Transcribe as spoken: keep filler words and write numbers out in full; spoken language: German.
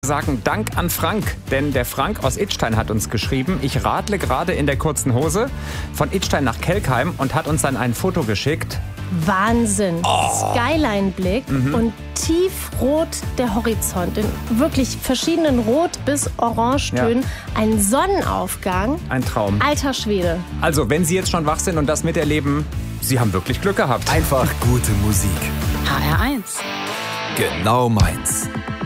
Sagen Dank an Frank, denn der Frank aus Idstein hat uns geschrieben, ich radle gerade in der kurzen Hose von Idstein nach Kelkheim und hat uns dann ein Foto geschickt. Wahnsinn. Oh. Skyline-Blick mhm. und tiefrot der Horizont. In wirklich verschiedenen Rot- bis Orangetönen. Ja. Ein Sonnenaufgang. Ein Traum. Alter Schwede. Also, wenn Sie jetzt schon wach sind und das miterleben, Sie haben wirklich Glück gehabt. Einfach gute Musik. H R eins. Genau meins.